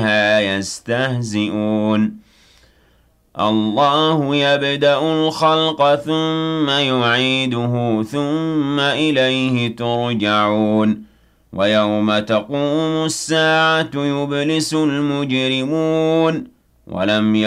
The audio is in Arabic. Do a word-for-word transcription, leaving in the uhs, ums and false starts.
منها يستهزئون الله يبدأ الخلق ثم يعيده ثم إليه ترجعون ويوم تقوم الساعة يبلس المجرمون ولم